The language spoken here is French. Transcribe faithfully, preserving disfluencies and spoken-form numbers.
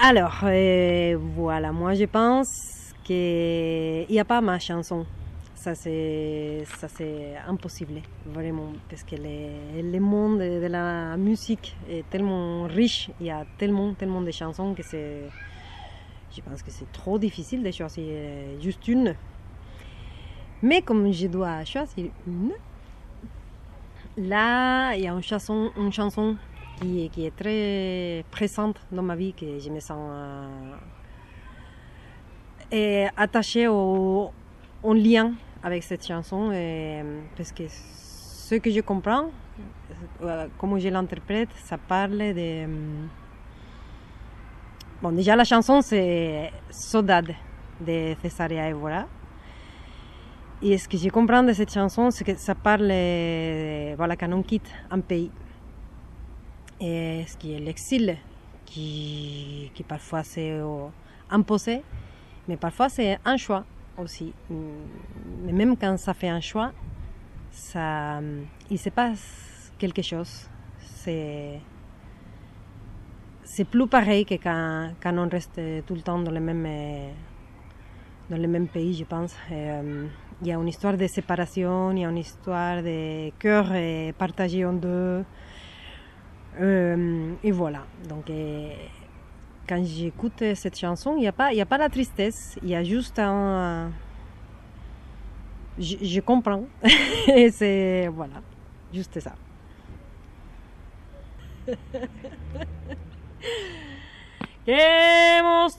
Alors, euh, voilà, moi je pense qu'il n'y a pas ma chanson. Ça c'est, ça c'est impossible, vraiment, parce que le, le monde de la musique est tellement riche, il y a tellement, tellement de chansons que c'est, je pense que c'est trop difficile de choisir juste une. Mais comme je dois choisir une, là, il y a une chanson, une chanson qui, qui est très présente dans ma vie, que je me sens euh, attachée au, au lien avec cette chanson, et, parce que ce que je comprends, euh, comment je l'interprète, ça parle de... Bon, déjà la chanson c'est Saudade de Césarea Évora. Et ce que je comprends de cette chanson, c'est que ça parle, euh, voilà, quand on quitte un pays. Et ce qui est l'exil, qui, qui parfois c'est euh, imposé, mais parfois c'est un choix aussi. Mais même quand ça fait un choix, ça, il se passe quelque chose. C'est, c'est plus pareil que quand, quand on reste tout le temps dans le même, dans le même pays, je pense. Et, euh, il y a une histoire de séparation, il y a une histoire de cœur partagé en deux. Euh, et voilà. Donc, euh, quand j'écoute cette chanson, il n'y a pas, il y a pas la tristesse, il y a juste un... Je, je comprends. Et c'est... Voilà. Juste ça. Que